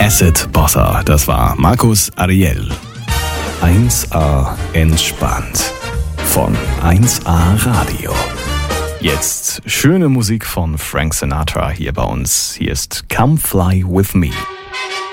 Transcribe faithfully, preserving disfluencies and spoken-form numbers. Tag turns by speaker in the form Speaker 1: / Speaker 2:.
Speaker 1: Acid Bossa, das war Markus Ariel. eins A entspannt von eins A Radio. Jetzt schöne Musik von Frank Sinatra hier bei uns. Hier ist Come Fly With Me.